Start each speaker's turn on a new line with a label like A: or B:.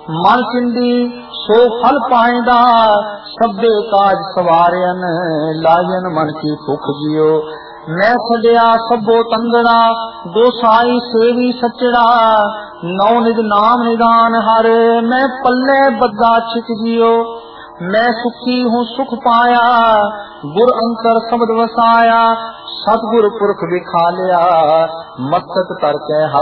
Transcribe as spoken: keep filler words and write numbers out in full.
A: मन चिंदी सो फल पाएंदा, सभे काज सवारियन लायन मन की भुख जियो। मैं छड़िया सबो तंगड़ा, गोसाई सेवी सचड़ा, नौ निज नाम निदान हर, मैं पल्ले बद्दा छिक जियो। मैं सुखी हूँ सुख पाया, गुर अंतर शब्द वसाया, सतगुर पुरख विखा लिया, मस्तक करके